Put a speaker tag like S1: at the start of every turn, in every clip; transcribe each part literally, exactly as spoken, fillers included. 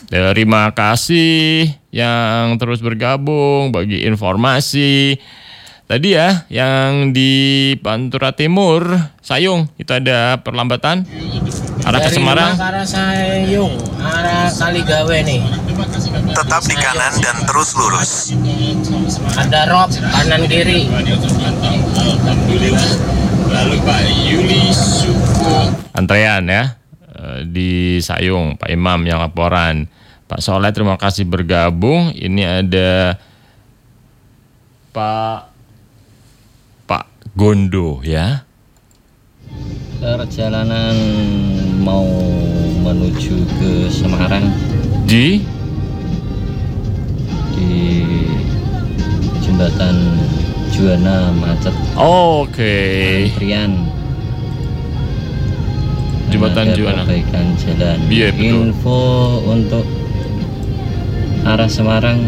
S1: Terima kasih yang terus bergabung bagi informasi. Tadi ya yang di Pantura Timur, Sayung itu ada perlambatan arah ke
S2: Dari
S1: Semarang.
S2: Demak ke arah Sayung, arah Kaligawe nih.
S3: Tetap di kanan dan terus lurus.
S2: Ada rob kanan kiri.
S1: Lalu Pak Yuli Suku. Antrean ya eh, di Sayung, Pak Imam yang laporan. Pak Soleh terima kasih bergabung. Ini ada Pak Pak Gondo ya.
S4: Perjalanan mau menuju ke Semarang
S1: Di
S4: di jembatan Juwana macet.
S1: Oke.
S4: Antrian.
S1: Jembatan
S4: Ada
S1: Juwana.
S4: perbaikan jalan.
S1: Iya, betul.
S4: Info untuk arah Semarang,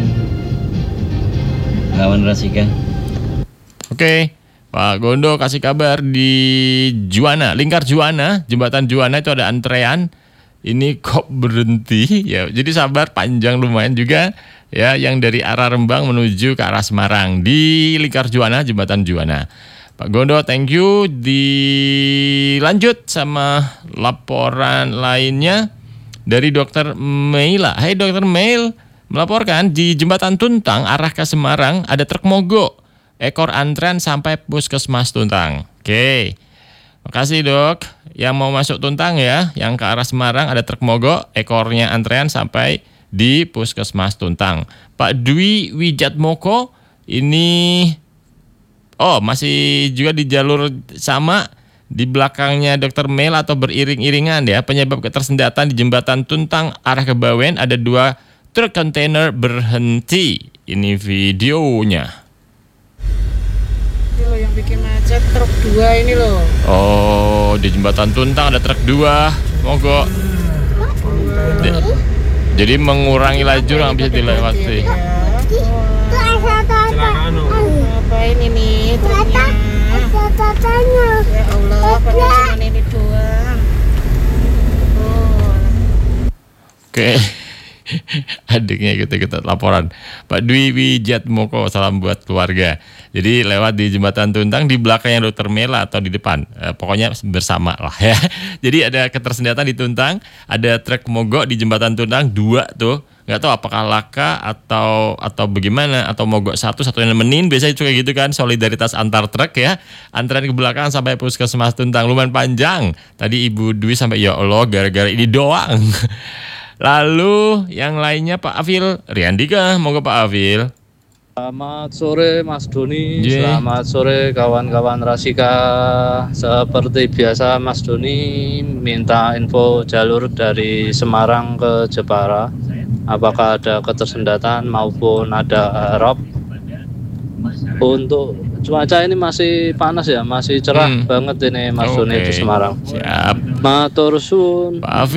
S4: lawan Rasika.
S1: Oke. Pak Gondo kasih kabar di Juwana, lingkar Juwana, jembatan Juwana itu ada antrean. Ini kok berhenti ya. Jadi sabar, panjang lumayan juga ya, yang dari arah Rembang menuju ke arah Semarang di lingkar Juwana, jembatan Juwana. Pak Gondo, thank you. Dilanjut sama laporan lainnya dari Dokter Meila. Hai Dokter Mail, melaporkan di jembatan Tuntang arah ke Semarang ada truk mogok. Ekor antrean sampai Puskesmas Tuntang. Oke. Makasih dok. Yang mau masuk Tuntang ya, yang ke arah Semarang ada truk mogok, ekornya antrean sampai di Puskesmas Tuntang. Pak Dwi Wijatmoko ini oh masih juga di jalur sama di belakangnya Dokter Mel atau beriring-iringan ya. Penyebab ketersendatan di jembatan Tuntang arah ke Bawen ada dua truk kontainer berhenti. Ini videonya.
S5: Ini loh yang bikin macet truk dua ini loh.
S1: Oh, di jembatan Tuntang ada truk dua mogok. Di- Jadi mengurangi lajur yang bisa dilewati.
S5: Ngapain ini truknya? Ya Allah, pakai cuma ini doang. Oh.
S1: Oke. Adiknya ikut-ikut laporan. Pak Dwi Wijatmoko, salam buat keluarga. Jadi lewat di jembatan Tuntang di belakangnya Dokter Mela atau di depan. Eh, pokoknya bersama lah ya. Jadi ada ketersendatan di Tuntang, ada truk mogok di jembatan Tuntang dua tuh. Nggak tahu apakah laka atau atau bagaimana, atau mogok satu satu yang nemenin, biasanya juga gitu kan, solidaritas antar truk ya. Antrean ke belakang sampai Puskesmas Tuntang lumayan panjang. Tadi Ibu Dwi sampai ya Allah gara-gara ini doang. Lalu yang lainnya Pak Afil Riandika, monggo Pak Afil.
S6: Selamat sore Mas Doni,
S1: Ye.
S6: selamat sore kawan-kawan Rasika. Seperti biasa Mas Doni minta info jalur dari Semarang ke Jepara. Apakah ada ketersendatan maupun ada rob? Untuk cuaca ini masih panas ya, masih cerah
S1: Hmm.
S6: banget ini Mas Doni
S1: Oke.
S6: di Semarang.
S1: Siap.
S6: Matur suwun.
S1: Pak Afil.